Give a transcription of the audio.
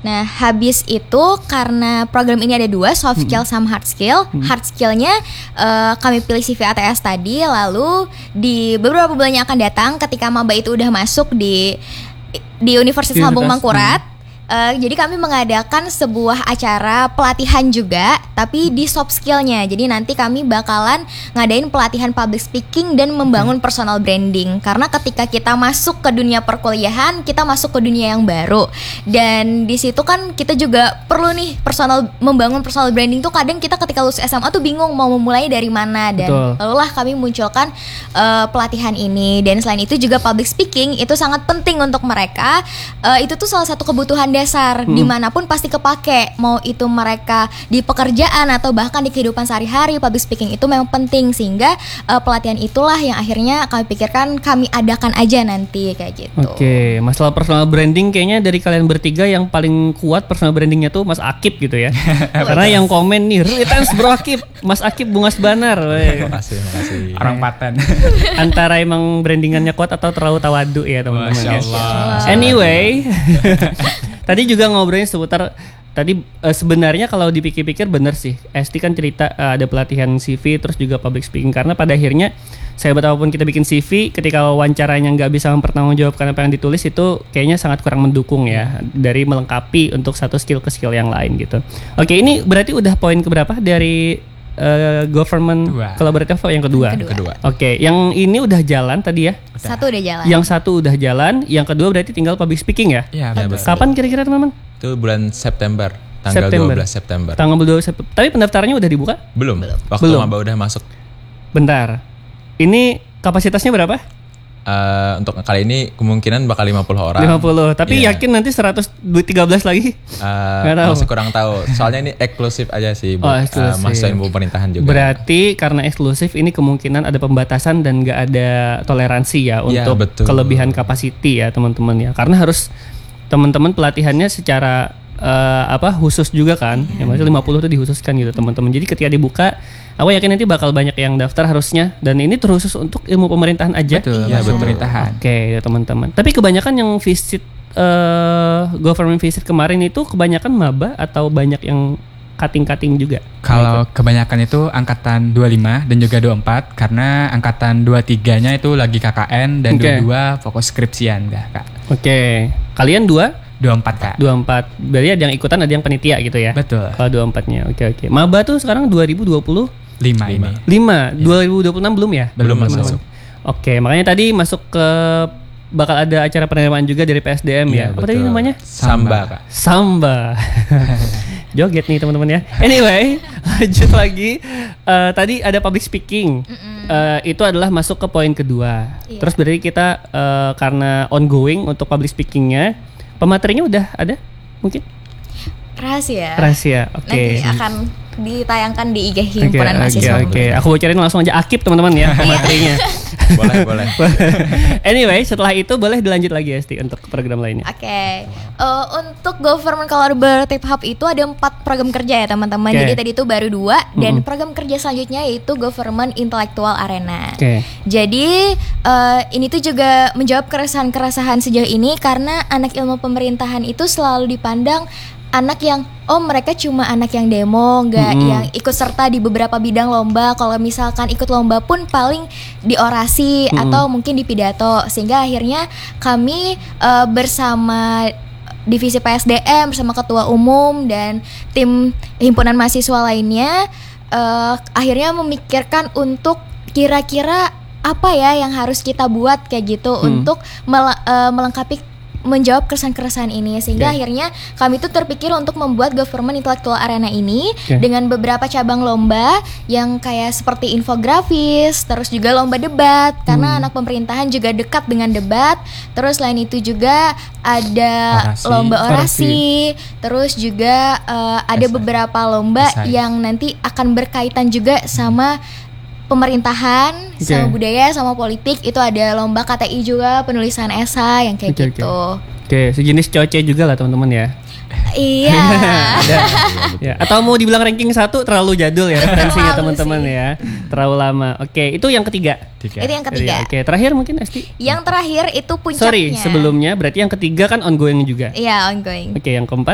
Nah, habis itu karena program ini ada 2, soft skill sama hard skill. Hard skillnya kami pilih CV ATS tadi. Lalu di beberapa bulan yang akan datang, ketika maba itu udah masuk di Universitas Lambung Mangkurat, jadi kami mengadakan sebuah acara pelatihan juga, tapi di soft skillnya. Jadi nanti kami bakalan ngadain pelatihan public speaking dan membangun personal branding. Karena ketika kita masuk ke dunia perkuliahan, kita masuk ke dunia yang baru. Dan di situ kan kita juga perlu nih membangun personal branding tuh. Kadang kita ketika lulus SMA tuh bingung mau memulai dari mana. Dan lalulah kami munculkan pelatihan ini. Dan selain itu juga public speaking itu sangat penting untuk mereka. Itu tuh salah satu kebutuhan dasar dimanapun pasti kepake, mau itu mereka di pekerjaan atau bahkan di kehidupan sehari-hari. Public speaking itu memang penting, sehingga pelatihan itulah yang akhirnya kami pikirkan kami adakan aja nanti kayak gitu. Oke, masalah personal branding kayaknya dari kalian bertiga yang paling kuat personal brandingnya tuh Mas Akib gitu ya. Karena yang komen nih, "Retens Bro Akib, Mas Akib Bungas Banar." Makasih. Orang paten. Antara emang brandingannya kuat atau terlalu tawadu ya teman-teman. Masya Allah. Anyway, tadi juga ngobrolin seputar tadi sebenarnya kalau dipikir-pikir bener sih. Esti kan cerita ada pelatihan CV terus juga public speaking, karena pada akhirnya sehebat apapun kita bikin CV, ketika wawancaranya nggak bisa mempertanggungjawabkan apa yang ditulis, itu kayaknya sangat kurang mendukung ya dari melengkapi untuk satu skill ke skill yang lain gitu. Oke, ini berarti udah poin keberapa dari government collaborative yang kedua. Oke, yang ini udah jalan tadi ya? Satu udah jalan. Yang satu udah jalan, yang kedua berarti tinggal public speaking ya? Iya, betul. Kapan kira-kira teman-teman? Itu bulan September, tanggal 12 September. Tanggal 12 September. Tapi pendaftarannya udah dibuka? Belum. Waktu maba udah masuk. Bentar. Ini kapasitasnya berapa? Untuk kali ini kemungkinan bakal 50 orang. 50, tapi yakin nanti 113 lagi? Masih kurang tahu. Soalnya ini eksklusif aja sih buat mahasiswa ilmu pemerintahan juga. Berarti karena eksklusif ini kemungkinan ada pembatasan dan nggak ada toleransi ya untuk kelebihan kapasiti ya teman-teman ya. Karena harus teman-teman pelatihannya secara khusus juga kan. Ya maksudnya 50 itu dikhususkan gitu teman-teman. Jadi ketika dibuka, aku yakin nanti bakal banyak yang daftar harusnya, dan ini terkhusus untuk ilmu pemerintahan aja. Betul, ya, pemerintahan. Oke, ya teman-teman. Tapi kebanyakan yang visit government visit kemarin itu kebanyakan maba atau banyak yang cutting juga? Kalau kebanyakan itu angkatan 25 dan juga 24, karena angkatan 23-nya itu lagi KKN dan 22 fokus skripsian Kak. Oke. Kalian 24 Kak. 24. Berarti ada yang ikutan, ada yang panitia gitu ya? Betul. Kalau 24-nya. Oke. Maba tuh sekarang 2025 ini. 2026 belum ya? Belum masuk. Oke, makanya tadi masuk ke bakal ada acara penerimaan juga dari PSDM ya. Apa tadi namanya? Samba, Kak. Samba. Joget nih teman-teman ya. Anyway, lanjut lagi. Tadi ada public speaking. Itu adalah masuk ke poin kedua. Terus berarti kita karena ongoing untuk public speakingnya, pematerinya udah ada mungkin? Rahasia. Oke. Nanti akan ditayangkan di IG Himpunan Mahasiswa. Oke. Aku bocorin langsung aja Akib teman-teman ya pematerinya. boleh. Anyway, setelah itu boleh dilanjut lagi Esti untuk program lainnya. Oke. Untuk Government Collaborative Hub itu ada 4 program kerja ya teman-teman. Jadi tadi itu baru 2 dan program kerja selanjutnya yaitu Government Intellectual Arena. Jadi ini tuh juga menjawab keresahan-keresahan sejauh ini, karena anak ilmu pemerintahan itu selalu dipandang anak yang mereka cuma anak yang demo, nggak yang ikut serta di beberapa bidang lomba. Kalau misalkan ikut lomba pun paling di orasi atau mungkin di pidato. Sehingga akhirnya kami bersama divisi PSDM, bersama ketua umum dan tim himpunan mahasiswa lainnya akhirnya memikirkan untuk kira-kira apa ya yang harus kita buat kayak gitu untuk melengkapi, menjawab keresahan-keresahan ini. Sehingga akhirnya kami tuh terpikir untuk membuat Government Intellectual Arena ini dengan beberapa cabang lomba yang kayak seperti infografis, terus juga lomba debat, karena anak pemerintahan juga dekat dengan debat. Terus selain itu juga ada lomba orasi. Terus juga ada beberapa lomba yang nanti akan berkaitan juga sama pemerintahan, sama budaya, sama politik. Itu ada lomba KTI juga, penulisan esai yang kayak gitu. Oke, sejenis coce juga lah teman-teman ya. Iya. Ya, atau mau dibilang ranking 1 terlalu jadul ya referensinya teman-teman ya. Terlalu lama. Oke, itu yang ketiga. Itu yang ketiga. Oke, terakhir mungkin Esti. Yang terakhir itu puncaknya. Sorry, sebelumnya berarti yang ketiga kan ongoing juga. Iya, ongoing. Oke, yang keempat.